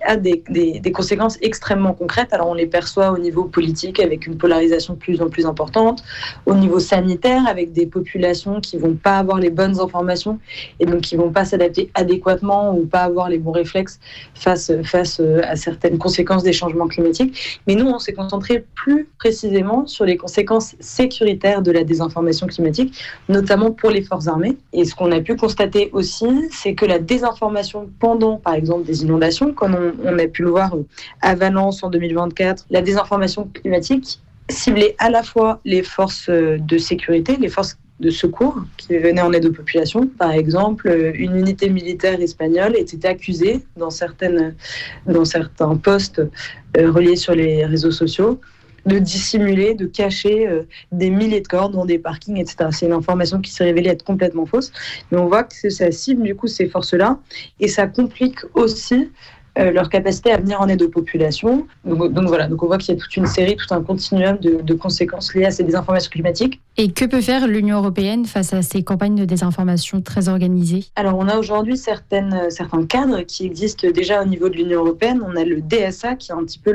a des conséquences extrêmement concrètes. Alors on les perçoit au niveau politique avec une polarisation de plus en plus importante, au niveau sanitaire avec des populations qui vont pas avoir les bonnes informations et donc qui vont pas s'adapter adéquatement ou pas avoir les bons réflexes face à certaines conséquences des changements climatiques. Mais nous, on s'est concentré plus précisément sur les conséquences sécuritaires de la désinformation climatique, notamment pour les forces armées. Et ce qu'on a pu constater aussi, c'est que la désinformation pendant, par exemple, des inondations, comme on a pu le voir à Valence en 2024, la désinformation climatique ciblait à la fois les forces de sécurité, les forces de secours qui venaient en aide aux populations. Par exemple, une unité militaire espagnole était accusée dans certains postes reliés sur les réseaux sociaux de dissimuler, de cacher des milliers de corps dans des parkings, etc. C'est une information qui s'est révélée être complètement fausse. Mais on voit que ça cible du coup ces forces-là et ça complique aussi leur capacité à venir en aide aux populations. Donc voilà, donc on voit qu'il y a toute une série, tout un continuum de conséquences liées à ces désinformations climatiques. Et que peut faire l'Union européenne face à ces campagnes de désinformation très organisées ? Alors on a aujourd'hui certains cadres qui existent déjà au niveau de l'Union européenne. On a le DSA qui est un petit peu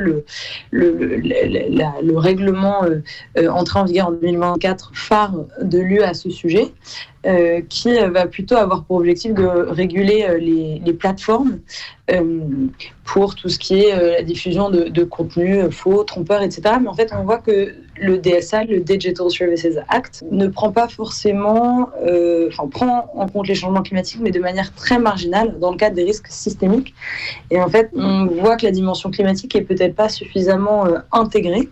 le règlement entré en vigueur en 2024 phare de l'UE à ce sujet. Qui va plutôt avoir pour objectif de réguler les plateformes pour tout ce qui est la diffusion de contenus faux, trompeurs, etc. Mais en fait, on voit que le DSA, le Digital Services Act, ne prend pas forcément, prend en compte les changements climatiques, mais de manière très marginale dans le cadre des risques systémiques. Et en fait, on voit que la dimension climatique est peut-être pas suffisamment intégrée.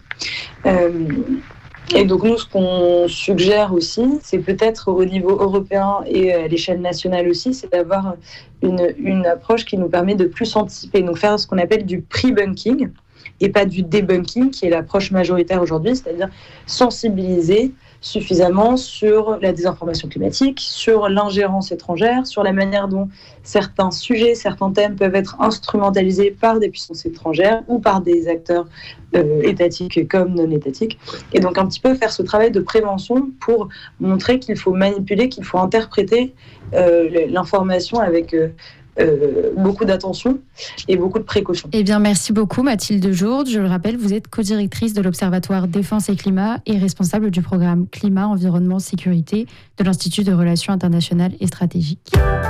Et donc nous, ce qu'on suggère aussi, c'est peut-être au niveau européen et à l'échelle nationale aussi, c'est d'avoir une approche qui nous permet de plus anticiper, donc faire ce qu'on appelle du pre-bunking et pas du debunking, qui est l'approche majoritaire aujourd'hui, c'est-à-dire sensibiliser suffisamment sur la désinformation climatique, sur l'ingérence étrangère, sur la manière dont certains sujets, certains thèmes peuvent être instrumentalisés par des puissances étrangères ou par des acteurs étatiques comme non étatiques. Et donc un petit peu faire ce travail de prévention pour montrer qu'il faut manipuler, qu'il faut interpréter l'information avec beaucoup d'attention et beaucoup de précautions. Eh bien, merci beaucoup Mathilde Jourde. Je le rappelle, vous êtes co-directrice de l'Observatoire Défense et Climat et responsable du programme Climat, Environnement, Sécurité de l'Institut de Relations Internationales et Stratégiques.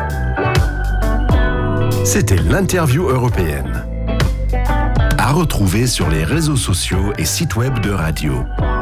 C'était l'interview européenne. À retrouver sur les réseaux sociaux et sites web de Radio.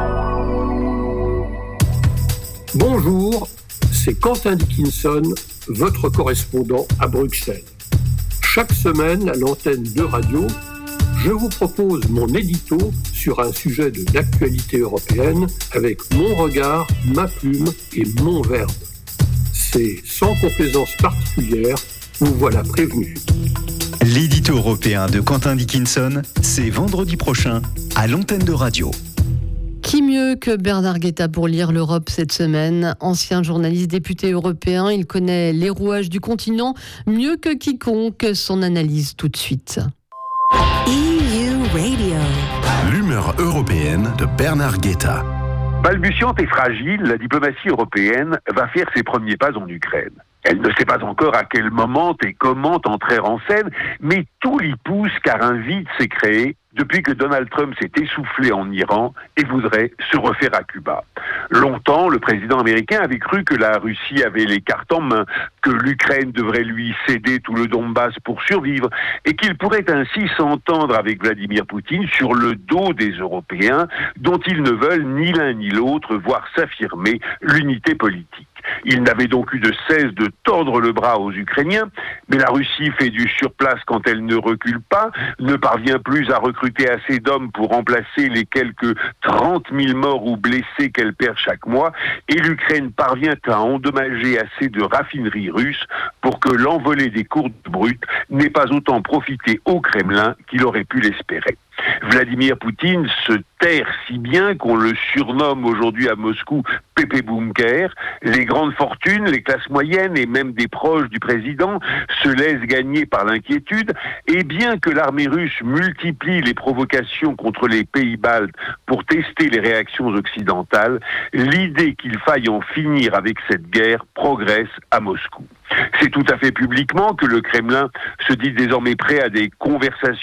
Bonjour, c'est Quentin Dickinson, votre correspondant à Bruxelles. Chaque semaine, à l'antenne de Radio, je vous propose mon édito sur un sujet de l'actualité européenne avec mon regard, ma plume et mon verbe. C'est sans complaisance particulière, vous voilà prévenu. L'édito européen de Quentin Dickinson, c'est vendredi prochain à l'antenne de Radio. Qui mieux que Bernard Guetta pour lire l'Europe cette semaine ? Ancien journaliste député européen, il connaît les rouages du continent mieux que quiconque. Son analyse tout de suite. EU Radio. L'humeur européenne de Bernard Guetta. Balbutiante et fragile, la diplomatie européenne va faire ses premiers pas en Ukraine. Elle ne sait pas encore à quel moment et comment entrer en scène, mais tout l'y pousse car un vide s'est créé depuis que Donald Trump s'est essoufflé en Iran et voudrait se refaire à Cuba. Longtemps, le président américain avait cru que la Russie avait les cartes en main, que l'Ukraine devrait lui céder tout le Donbass pour survivre et qu'il pourrait ainsi s'entendre avec Vladimir Poutine sur le dos des Européens dont ils ne veulent ni l'un ni l'autre voir s'affirmer l'unité politique. Il n'avait donc eu de cesse de tordre le bras aux Ukrainiens, mais la Russie fait du surplace quand elle ne recule pas, ne parvient plus à recruter assez d'hommes pour remplacer les quelques 30 000 morts ou blessés qu'elle perd chaque mois, et l'Ukraine parvient à endommager assez de raffineries russes pour que l'envolée des cours brutes n'ait pas autant profité au Kremlin qu'il aurait pu l'espérer. Vladimir Poutine se terre si bien qu'on le surnomme aujourd'hui à Moscou Pépé Bunker. Les grandes fortunes, les classes moyennes et même des proches du président se laissent gagner par l'inquiétude. Et bien que l'armée russe multiplie les provocations contre les pays baltes pour tester les réactions occidentales, l'idée qu'il faille en finir avec cette guerre progresse à Moscou. C'est tout à fait publiquement que le Kremlin se dit désormais prêt à des conversations